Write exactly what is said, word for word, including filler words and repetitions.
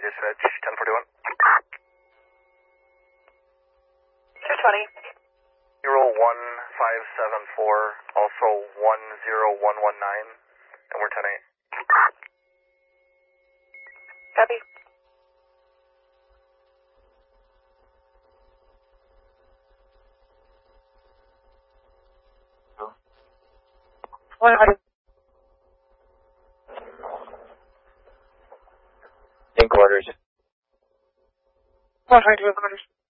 dispatch, ten forty-one. two twenty. Euro one five seven four, also one zero one one nine, and we're ten eight. Copy. one hundred. In quarters. one hundred quarters.